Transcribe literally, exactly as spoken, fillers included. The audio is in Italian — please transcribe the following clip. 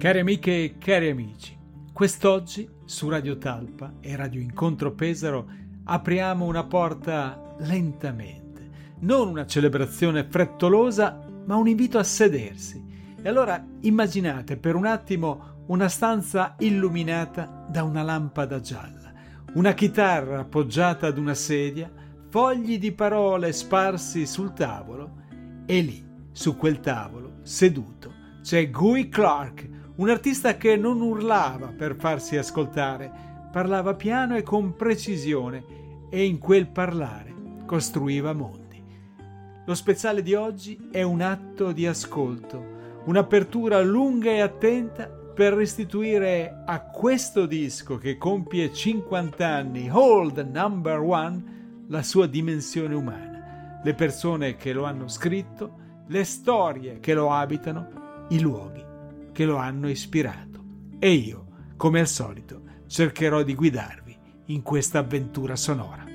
Cari amiche e cari amici, quest'oggi su Radio Talpa e Radio Incontro Pesaro apriamo una porta lentamente, non una celebrazione frettolosa, ma un invito a sedersi. E allora immaginate per un attimo una stanza illuminata da una lampada gialla, una chitarra appoggiata ad una sedia, fogli di parole sparsi sul tavolo e lì, su quel tavolo, seduto, c'è Guy Clark, un artista che non urlava per farsi ascoltare, parlava piano e con precisione e in quel parlare costruiva mondi. Lo speciale di oggi è un atto di ascolto, un'apertura lunga e attenta per restituire a questo disco che compie cinquanta anni, Hold Number One, la sua dimensione umana, le persone che lo hanno scritto, le storie che lo abitano, i luoghi che lo hanno ispirato. E io, come al solito, cercherò di guidarvi in questa avventura sonora.